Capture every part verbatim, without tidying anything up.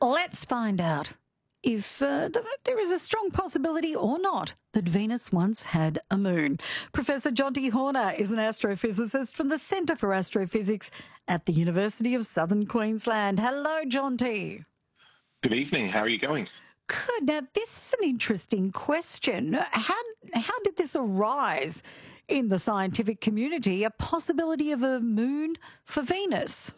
Let's find out if uh, th- there is a strong possibility or not that Venus once had a moon. Professor Jonty Horner is an astrophysicist from the Centre for Astrophysics at the University of Southern Queensland. Hello, Jonty. Good evening. How are you going? Good. Now, this is an interesting question. How, how did this arise in the scientific community, a possibility of a moon for Venus?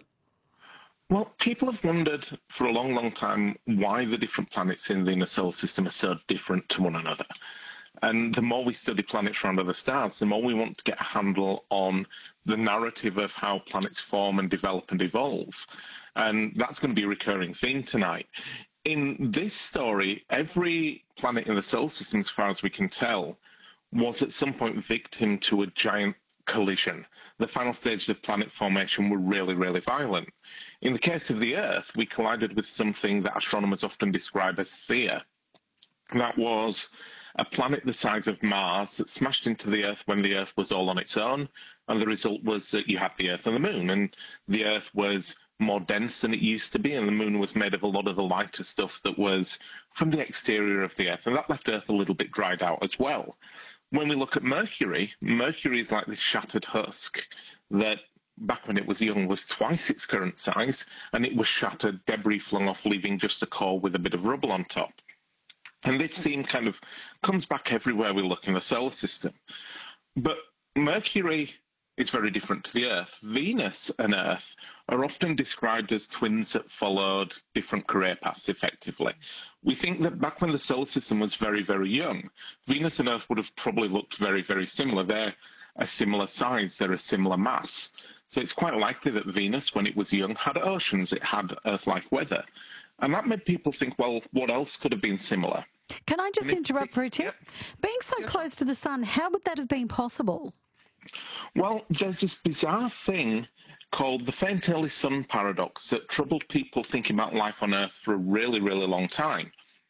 Well, people have wondered for a long, long time why the different planets in the inner solar system are so different to one another. And the more we study planets around other stars, the more we want to get a handle on the narrative of how planets form and develop and evolve. And that's going to be a recurring theme tonight. In this story, every planet in the solar system, as far as we can tell, was at some point victim to a giant collision. The final stages of planet formation were really, really violent. In the case of the Earth, we collided with something that astronomers often describe as Theia. That was a planet the size of Mars that smashed into the Earth when the Earth was all on its own, and the result was that you had the Earth and the Moon, and the Earth was more dense than it used to be, and the Moon was made of a lot of the lighter stuff that was from the exterior of the Earth, and that left Earth a little bit dried out as well. When we look at Mercury, Mercury is like this shattered husk that, back when it was young, was twice its current size, and it was shattered, debris flung off, leaving just a core with a bit of rubble on top. And this theme kind of comes back everywhere we look in the solar system. But Mercury is very different to the Earth. Venus and Earth are often described as twins that followed different career paths, effectively. We think that back when the solar system was very, very young, Venus and Earth would have probably looked very, very similar. They're a similar size, they're a similar mass. So it's quite likely that Venus, when it was young, had oceans, it had Earth-like weather. And that made people think, well, what else could have been similar? Can I just interrupt for a tip? Yeah. Being so Yeah. close to the sun, how would that have been possible? Well, there's this bizarre thing called the faint early sun paradox that troubled people thinking about life on Earth for a really, really long time.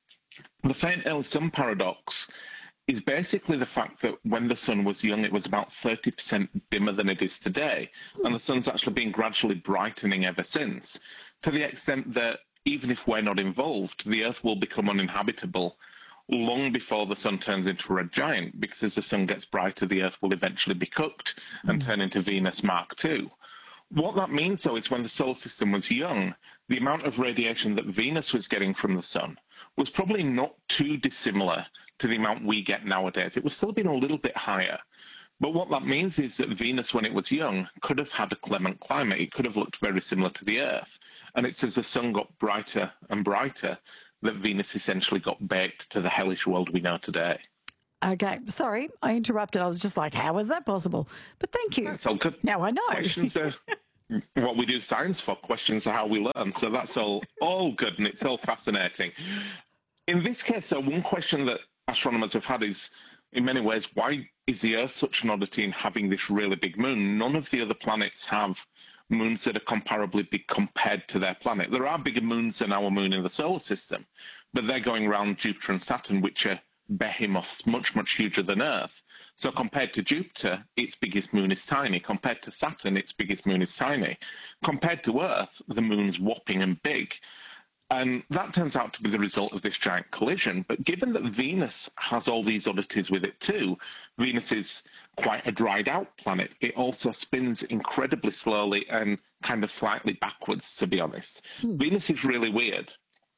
The faint early sun paradox is basically the fact that when the sun was young, it was about thirty percent dimmer than it is today, and the sun's actually been gradually brightening ever since, to the extent that even if we're not involved, the Earth will become uninhabitable long before the sun turns into a red giant, because as the sun gets brighter, the Earth will eventually be cooked and turn into Venus Mark two. What that means, though, is when the solar system was young, the amount of radiation that Venus was getting from the sun was probably not too dissimilar to the amount we get nowadays. It was still been a little bit higher. But what that means is that Venus, when it was young, could have had a clement climate. It could have looked very similar to the Earth. And it's as the sun got brighter and brighter that Venus essentially got baked to the hellish world we know today. Okay, sorry, I interrupted. I was just like, how is that possible? But thank you. That's all good. Now I know. Questions are what we do science for. Questions are how we learn. So that's all, all good, and it's all fascinating. In this case, though, one question that astronomers have had is, in many ways, why is the Earth such an oddity in having this really big moon? None of the other planets have moons that are comparably big compared to their planet. There are bigger moons than our moon in the solar system, but they're going around Jupiter and Saturn, which are behemoths, much, much huger than Earth. So compared to Jupiter, its biggest moon is tiny. Compared to Saturn, its biggest moon is tiny. Compared to Earth, the moon's whopping and big. And that turns out to be the result of this giant collision. But given that Venus has all these oddities with it too, Venus is quite a dried out planet. It also spins incredibly slowly and kind of slightly backwards, to be honest. Hmm. Venus is really weird.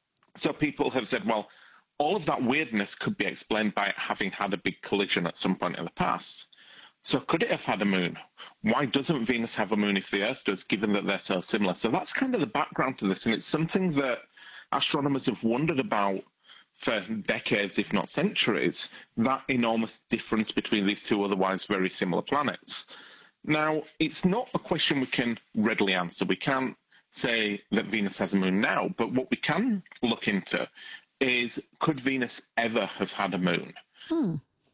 So people have said, well, all of that weirdness could be explained by it having had a big collision at some point in the past. So could it have had a moon? Why doesn't Venus have a moon if the Earth does, given that they're so similar? So that's kind of the background to this, and it's something that astronomers have wondered about for decades, if not centuries, that enormous difference between these two otherwise very similar planets. Now, it's not a question we can readily answer. We can't say that Venus has a moon now, but what we can look into is, could Venus ever have had a moon? Hmm.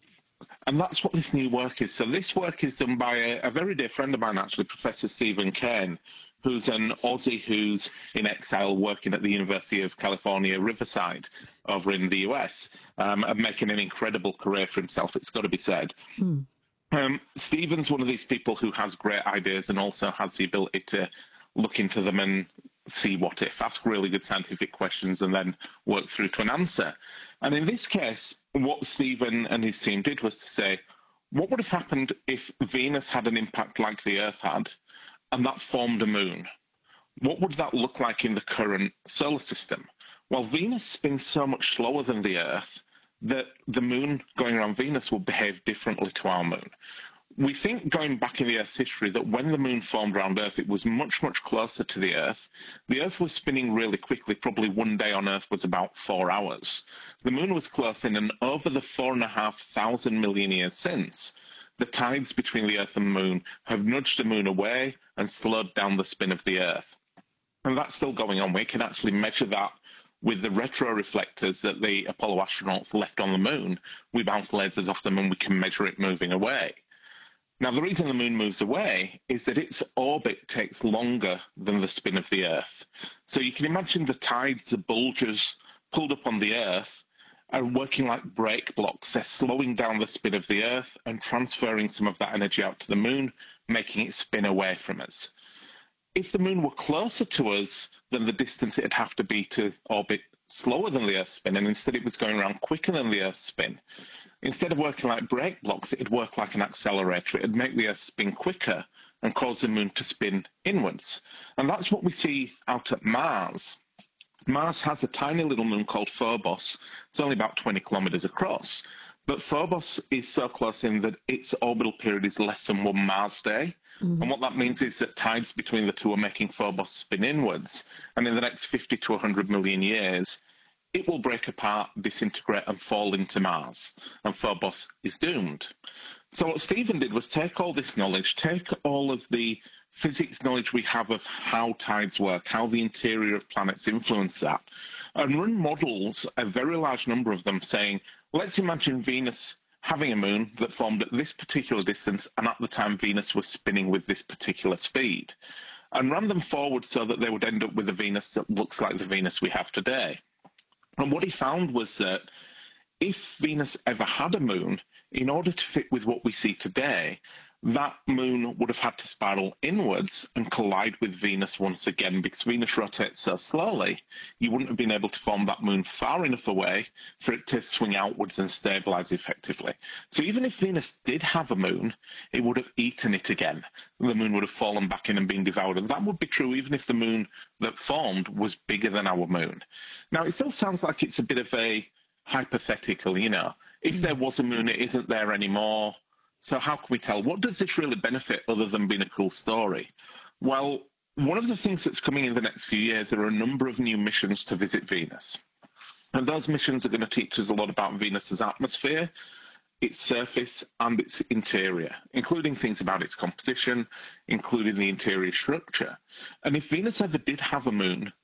And that's what this new work is. So this work is done by a, a very dear friend of mine, actually, Professor Stephen Kane, who's an Aussie who's in exile working at the University of California, Riverside, over in the U S, um, and making an incredible career for himself, it's got to be said. Hmm. Um, Stephen's one of these people who has great ideas and also has the ability to look into them and see what if, ask really good scientific questions and then work through to an answer. And in this case, what Stephen and his team did was to say, what would have happened if Venus had an impact like the Earth had, and that formed a moon? What would that look like in the current solar system? Well, Venus spins so much slower than the Earth that the moon going around Venus will behave differently to our moon. We think, going back in the Earth's history, that when the moon formed around Earth, it was much, much closer to the Earth. The Earth was spinning really quickly. Probably one day on Earth was about four hours. The moon was close in, and over the four and a half thousand million years since, the tides between the Earth and the moon have nudged the moon away and slowed down the spin of the Earth. And that's still going on. We can actually measure that with the retroreflectors that the Apollo astronauts left on the moon. We bounce lasers off them and we can measure it moving away. Now, the reason the moon moves away is that its orbit takes longer than the spin of the Earth. So you can imagine the tides, the bulges pulled up on the Earth are working like brake blocks. They're slowing down the spin of the Earth and transferring some of that energy out to the moon, making it spin away from us. If the moon were closer to us, then the distance it'd have to be to orbit slower than the Earth's spin, and instead it was going around quicker than the Earth's spin. Instead of working like brake blocks, it'd work like an accelerator. It'd make the Earth spin quicker and cause the moon to spin inwards. And that's what we see out at Mars. Mars has a tiny little moon called Phobos. It's only about twenty kilometers across. But Phobos is so close in that its orbital period is less than one Mars day. Mm-hmm. And what that means is that tides between the two are making Phobos spin inwards. And in the next fifty to one hundred million years, it will break apart, disintegrate, and fall into Mars. And Phobos is doomed. So what Stephen did was take all this knowledge, take all of the physics knowledge we have of how tides work, how the interior of planets influence that, and run models, a very large number of them, saying, let's imagine Venus having a moon that formed at this particular distance, and at the time Venus was spinning with this particular speed, and ran them forward so that they would end up with a Venus that looks like the Venus we have today. And what he found was that if Venus ever had a moon, in order to fit with what we see today, that moon would have had to spiral inwards and collide with Venus once again. Because Venus rotates so slowly, you wouldn't have been able to form that moon far enough away for it to swing outwards and stabilize effectively. So even if Venus did have a moon, it would have eaten it again. The moon would have fallen back in and been devoured. And that would be true even if the moon that formed was bigger than our moon. Now, it still sounds like it's a bit of a hypothetical, you know. If there was a moon, it isn't there anymore. So how can we tell? What does this really benefit other than being a cool story? Well, one of the things that's coming in the next few years, there are a number of new missions to visit Venus. And those missions are going to teach us a lot about Venus's atmosphere, its surface, and its interior, including things about its composition, including the interior structure. And if Venus ever did have a moon,